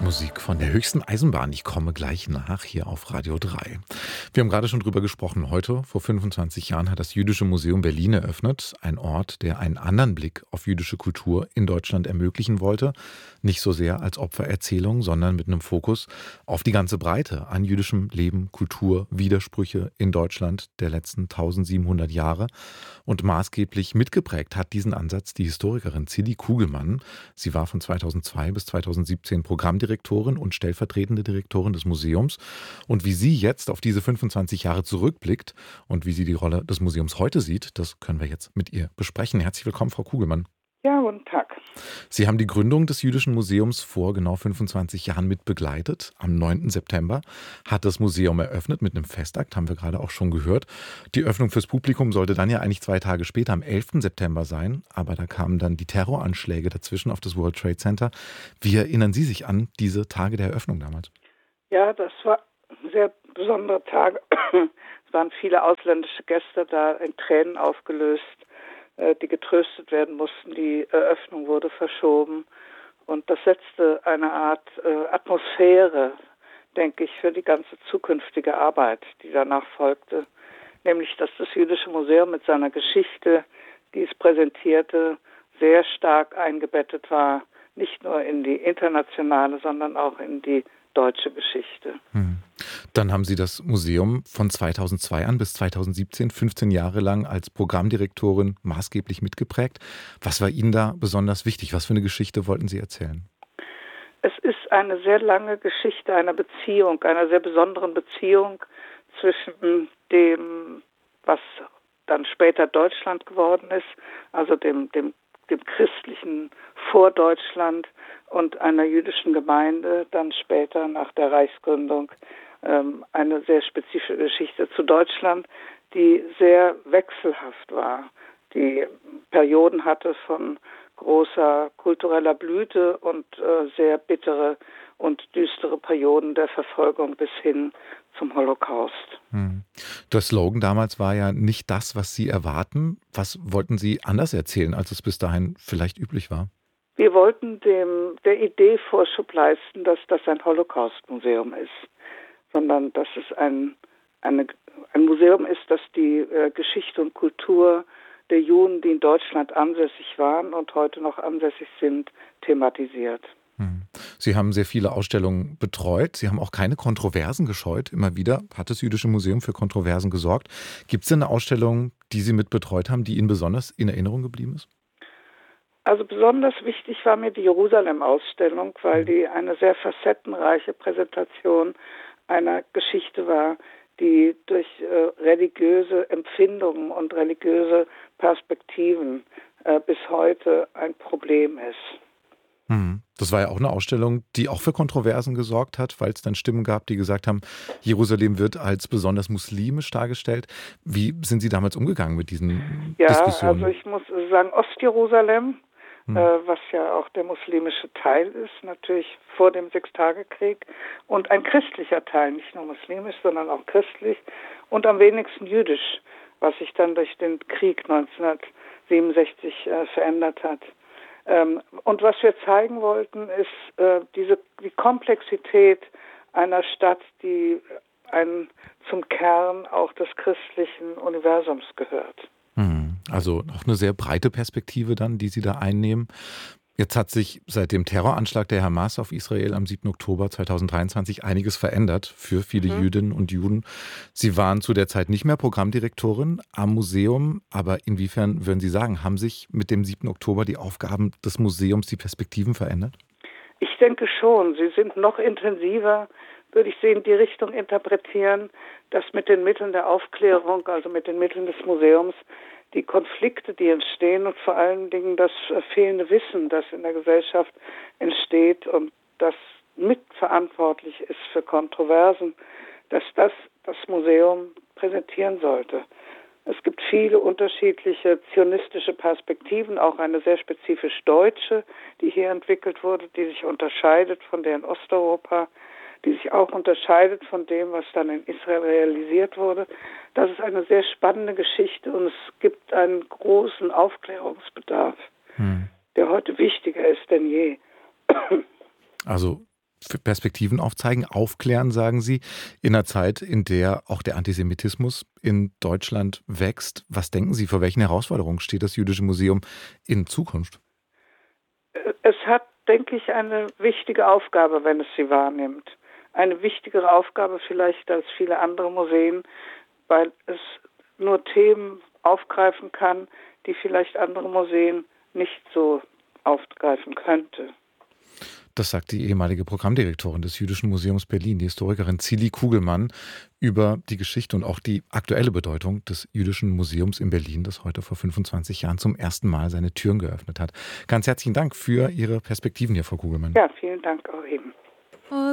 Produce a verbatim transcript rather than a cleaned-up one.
Musik von der höchsten Eisenbahn. Ich komme gleich nach hier auf Radio drei. Wir haben gerade schon drüber gesprochen. Heute, vor fünfundzwanzig Jahren, hat das Jüdische Museum Berlin eröffnet. Ein Ort, der einen anderen Blick auf jüdische Kultur in Deutschland ermöglichen wollte. Nicht so sehr als Opfererzählung, sondern mit einem Fokus auf die ganze Breite an jüdischem Leben, Kultur, Widersprüche in Deutschland der letzten eintausendsiebenhundert Jahre. Und maßgeblich mitgeprägt hat diesen Ansatz die Historikerin Zilli Kugelmann. Sie war von zweitausendzwei bis zweitausendsiebzehn Programmdirektorin und stellvertretende Direktorin des Museums. Und wie sie jetzt auf diese fünfundzwanzig Jahre zurückblickt und wie sie die Rolle des Museums heute sieht, das können wir jetzt mit ihr besprechen. Herzlich willkommen, Frau Kugelmann. Ja, guten Tag. Sie haben die Gründung des Jüdischen Museums vor genau fünfundzwanzig Jahren mit begleitet. Am neunten September hat das Museum eröffnet mit einem Festakt, haben wir gerade auch schon gehört. Die Öffnung fürs Publikum sollte dann ja eigentlich zwei Tage später, am elften September sein. Aber da kamen dann die Terroranschläge dazwischen auf das World Trade Center. Wie erinnern Sie sich an diese Tage der Eröffnung damals? Ja, das war ein sehr besonderer Tag. Es waren viele ausländische Gäste da, in Tränen aufgelöst, die getröstet werden mussten. Die Eröffnung wurde verschoben und das setzte eine Art äh, Atmosphäre, denke ich, für die ganze zukünftige Arbeit, die danach folgte. Nämlich, dass das Jüdische Museum mit seiner Geschichte, die es präsentierte, sehr stark eingebettet war, nicht nur in die internationale, sondern auch in die deutsche Geschichte. Hm. Dann haben Sie das Museum von zweitausendzwei an bis zweitausendsiebzehn, fünfzehn Jahre lang als Programmdirektorin maßgeblich mitgeprägt. Was war Ihnen da besonders wichtig? Was für eine Geschichte wollten Sie erzählen? Es ist eine sehr lange Geschichte einer Beziehung, einer sehr besonderen Beziehung zwischen dem, was dann später Deutschland geworden ist, also dem, dem, dem christlichen Vordeutschland und einer jüdischen Gemeinde, dann später nach der Reichsgründung ähm, eine sehr spezifische Geschichte zu Deutschland, die sehr wechselhaft war, die Perioden hatte von großer kultureller Blüte und äh, sehr bittere und düstere Perioden der Verfolgung bis hin zum Holocaust. Hm. Der Slogan damals war ja nicht das, was Sie erwarten. Was wollten Sie anders erzählen, als es bis dahin vielleicht üblich war? Wir wollten dem, der Idee Vorschub leisten, dass das ein Holocaust-Museum ist, sondern dass es ein, eine, ein Museum ist, das die äh, Geschichte und Kultur der Juden, die in Deutschland ansässig waren und heute noch ansässig sind, thematisiert. Hm. Sie haben sehr viele Ausstellungen betreut. Sie haben auch keine Kontroversen gescheut. Immer wieder hat das Jüdische Museum für Kontroversen gesorgt. Gibt es denn eine Ausstellung, die Sie mit betreut haben, die Ihnen besonders in Erinnerung geblieben ist? Also besonders wichtig war mir die Jerusalem-Ausstellung, weil die eine sehr facettenreiche Präsentation einer Geschichte war, die durch äh, religiöse Empfindungen und religiöse Perspektiven äh, bis heute ein Problem ist. Hm. Das war ja auch eine Ausstellung, die auch für Kontroversen gesorgt hat, weil es dann Stimmen gab, die gesagt haben, Jerusalem wird als besonders muslimisch dargestellt. Wie sind Sie damals umgegangen mit diesen ja, Diskussionen? Ja, also ich muss sagen, Ostjerusalem, Hm. äh, was ja auch der muslimische Teil ist, natürlich vor dem Sechstagekrieg, und ein christlicher Teil, nicht nur muslimisch, sondern auch christlich und am wenigsten jüdisch, was sich dann durch den Krieg neunzehnhundertsiebenundsechzig äh, verändert hat. Ähm, und was wir zeigen wollten, ist äh, diese, die Komplexität einer Stadt, die ein, zum Kern auch des christlichen Universums gehört. Hm. Also auch eine sehr breite Perspektive dann, die Sie da einnehmen. Jetzt hat sich seit dem Terroranschlag der Hamas auf Israel am siebten Oktober zweitausenddreiundzwanzig einiges verändert für viele Mhm. Jüdinnen und Juden. Sie waren zu der Zeit nicht mehr Programmdirektorin am Museum, aber inwiefern würden Sie sagen, haben sich mit dem siebten Oktober die Aufgaben des Museums, die Perspektiven verändert? Ich denke schon. Sie sind noch intensiver, würde ich sie in die Richtung interpretieren, dass mit den Mitteln der Aufklärung, also mit den Mitteln des Museums, die Konflikte, die entstehen und vor allen Dingen das fehlende Wissen, das in der Gesellschaft entsteht und das mitverantwortlich ist für Kontroversen, dass das das Museum präsentieren sollte. Es gibt viele unterschiedliche zionistische Perspektiven, auch eine sehr spezifisch deutsche, die hier entwickelt wurde, die sich unterscheidet von der in Osteuropa, die sich auch unterscheidet von dem, was dann in Israel realisiert wurde. Das ist eine sehr spannende Geschichte und es gibt einen großen Aufklärungsbedarf, hm. der heute wichtiger ist denn je. Also Perspektiven aufzeigen, aufklären, sagen Sie, in einer Zeit, in der auch der Antisemitismus in Deutschland wächst. Was denken Sie, vor welchen Herausforderungen steht das Jüdische Museum in Zukunft? Es hat, denke ich, eine wichtige Aufgabe, wenn es sie wahrnimmt. Eine wichtigere Aufgabe vielleicht als viele andere Museen, weil es nur Themen aufgreifen kann, die vielleicht andere Museen nicht so aufgreifen könnte. Das sagt die ehemalige Programmdirektorin des Jüdischen Museums Berlin, die Historikerin Zilli Kugelmann, über die Geschichte und auch die aktuelle Bedeutung des Jüdischen Museums in Berlin, das heute vor fünfundzwanzig Jahren zum ersten Mal seine Türen geöffnet hat. Ganz herzlichen Dank für Ihre Perspektiven hier, Frau Kugelmann. Ja, vielen Dank auch eben.